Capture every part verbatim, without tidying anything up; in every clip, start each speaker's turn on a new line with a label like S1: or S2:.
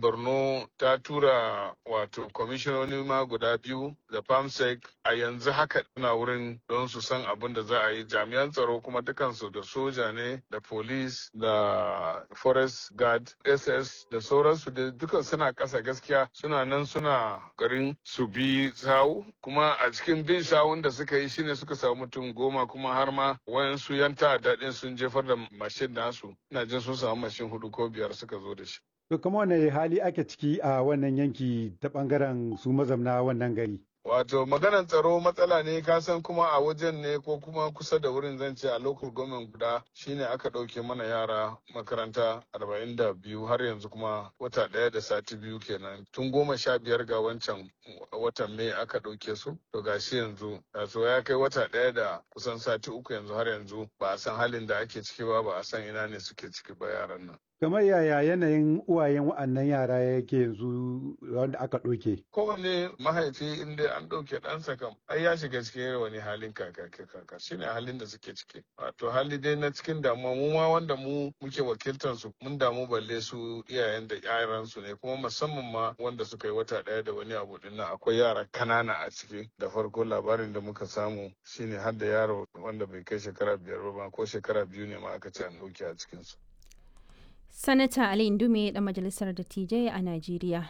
S1: Borno ta tura wato kwamishinoni ma guda biyu da famsec a yanzu haka na wurin don su san abin da za a yi. Jami'an tsaro kuma dukansu da soja ne da police da forest guard S S da sauransu da dukan suna ƙasa gaskiya suna nan suna garin su bi sawu kuma a cikin bin sawun da suka yi shine suka samu mutum goma kuma har ma wayansu yan ta'adda din sun jefar da mashin nasu. Ina jin sun samu mashin hudu ko biyar suka zo da shi.
S2: To kuma wane hali ake ciki a wannan yanki ta bangaren su mazamna wannan gari?
S1: Wato maganar tsaro matsala ne ka san kuma a wajen ne ko kuma kusa da wurin zan ce a local government guda shine aka ɗauke mana yara makaranta arba'in da biyu har yanzu kuma wata ɗaya da sati biyu kenan tun goma sha biyar ga wancan watan mai aka ɗauke su to gashi yanzu so ya kai wata ɗaya da kusan sati uku yanzu har yanzu ba a san halin da ake ciki ba ba a san ina ne suke ciki ba yaran nan.
S2: Kamar yaya yanayin uwayen wa'annan yara yake yanzu wanda aka ɗauke?
S1: Kowane mahaifi inda an ɗauke ɗansa kam ai ya shiga cikin wani halin kaka kaka shine halin da suke ciki. Wato hali dai na cikin damuwa mu ma wanda mu muke wakiltar su mun damu balle su iyayen da yaran su ne kuma musamman ma wanda suka yi wata ɗaya da wani abu din nan akwai yara kanana a ciki da farko labarin da muka samu shine har da yaro wanda bai kai shekara biyar ba ko shekara biyu ne ma aka ce an ɗauke a cikin su.
S3: Sanata Ali Indume ɗan majalisar dattijai a Najeriya.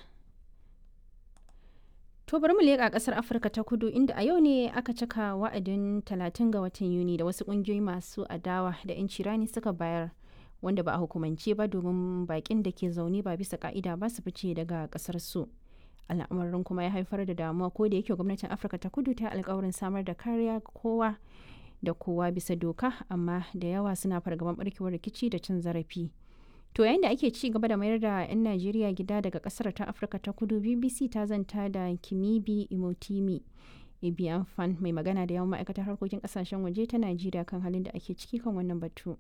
S3: To bari mu leƙa ƙasar Afirka ta Kudu inda a yau ne aka cika wa'adin talatin ga watan Yuni da wasu ƙungiyoyi masu adawa da 'yanci rani suka bayar wanda ba a hukumance ba domin baƙin da ke zaune ba bisa ƙa'ida ba su fice daga ƙasar su. Al'amarin kuma ya haifar da damuwa ko da yake gwamnatin Afirka ta Kudu ta alƙawarin samar da kariya kowa da kowa bisa doka amma da yawa suna fargaban ɓarkewar rikici da cin zarafi. To yayin da ake ci gaba da mayar da 'yan Najeriya gida daga kasar ta Afirka ta Kudu, B B C ta zanta da Kimibi Imotimi Ebianfan mai magana da yawan ma'aikatar harkokin kasashen waje ta Najeriya kan halin da ake ciki kan wannan batu.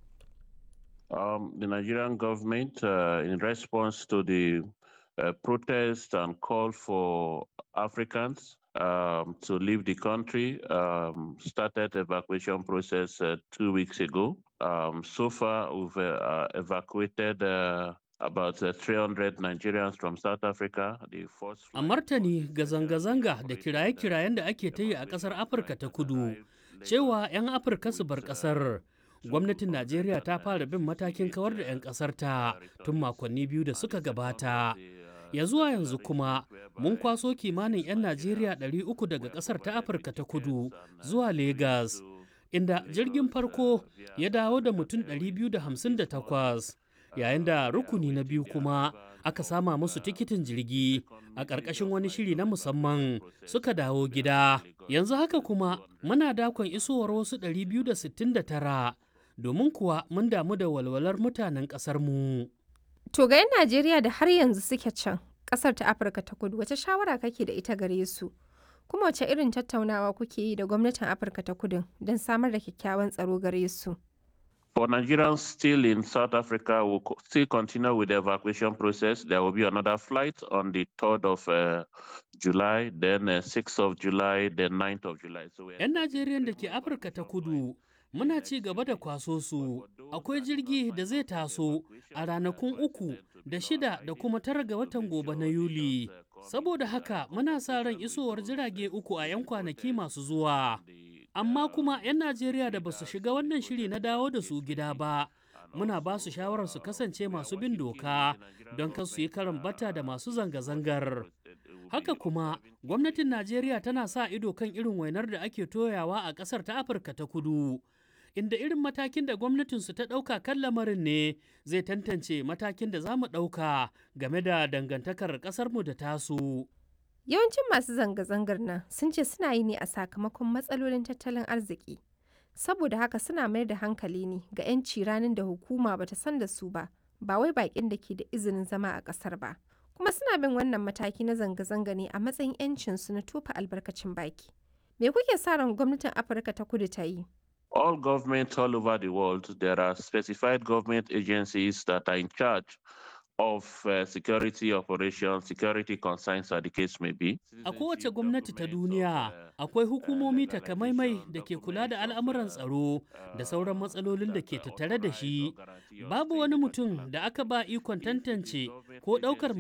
S4: Um, the Nigerian government, uh, in response to the uh, protest and call for Africans um, to leave the country, um, started evacuation process uh, two weeks ago. Um, so far, we've uh, evacuated uh, about uh, three hundred Nigerians from South Africa. The first
S5: a martani ga zanga-zanga da kiraye-kirayen da ake ta yi a ƙasar Afirka ta Kudu, cewa 'yan Afirka su bar ƙasar. Gwamnatin Najeriya ta fara bin matakin kawar da 'yan ƙasar ta tun makonni biyu da suka gabata. Ya zuwa yanzu kuma mun kwaso kimanin 'yan Najeriya ɗari uku daga ƙasar ta Afirka ta Kudu zuwa Legas. Inda jirgin farko ya dawo da mutum ɗari biyu da hamsin da takwas, yayin da rukuni na biyu kuma aka sama musu tikitin jirgi a ƙarƙashin wani shiri na musamman suka dawo gida. Yanzu haka kuma muna dakon isowar wasu ɗari biyu da sittin da tara domin kuwa mun damu da walwalar mutanen ƙasarmu.
S6: To ga 'yan Najeriya da har yanzu suke can ƙasar ta Afirka ta Kudu, wace shawara kake da ita gare su? Kuma wace irin tattaunawa kuke yi da gwamnatin Afirka ta Kudu don samar da kyakkyawan tsaro gare su?
S4: For Nigerians still in South Africa, we'll still continue with the evacuation process. There will be another flight on the third of uh, July, then uh, sixth of July, then ninth of July. So
S5: 'yan Najeriyan da ke Afirka ta Kudu muna ci gaba da kwaso su. Akwai jirgi da zai taso a ranakun uku da shida da kuma tara ga watan gobe na Yuli. Saboda haka muna sa ran isowar jirage uku a 'yan kwanaki masu zuwa. Amma kuma 'yan Najeriya da ba su shiga wannan shiri na dawo da su gida ba, muna ba su shawarar su kasance masu bin doka don kan su yi karan bata da masu zanga-zangar. Haka kuma, gwamnatin Najeriya tana sa ido kan irin wainar da ake toyawa a ƙasar ta Afirka ta Kudu, inda irin matakin da gwamnatinsu ta ɗauka kan lamarin ne zai tantance matakin da za mu ɗauka game da dangantakar ƙasarmu da tasu.
S6: Yawancin masu zanga-zangar nan sun ce suna yi ne a sakamakon matsalolin tattalin arziki. Saboda haka suna mayar da hankali ne ga 'yanci ranar da hukuma bata san da su ba, ba wai baƙin da ke da izinin zama a ƙasar ba. Kuma suna bin wannan mataki na zanga-zanga ne a matsayin 'yancinsu na tofa albarkacin baki. Me kuke sa ran gwamnatin Afirka ta Kudu ta yi?
S4: all governments all over the world, there are specified government agencies that are in charge of uh, security operations, security concerns, as the case may be.
S5: A kowace gwamnati ta duniya akwai hukumomi takamaimai da ke kula da al'amuran tsaro da sauran matsalolin da ke tattare da shi. Babu wani mutum da aka ba ikon tantance ko ɗaukar